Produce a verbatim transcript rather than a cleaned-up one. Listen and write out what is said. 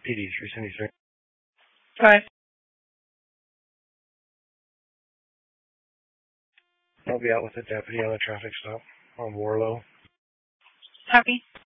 P D three seventy-three. Five. I'll be out with the deputy on a traffic stop on Warlow. Copy.